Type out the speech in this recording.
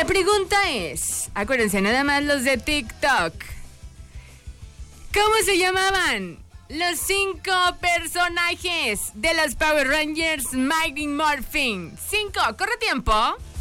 la pregunta es, acuérdense, nada más los de TikTok. ¿Cómo se llamaban los 5 personajes de los Power Rangers Mighty Morphin? 5, corre tiempo.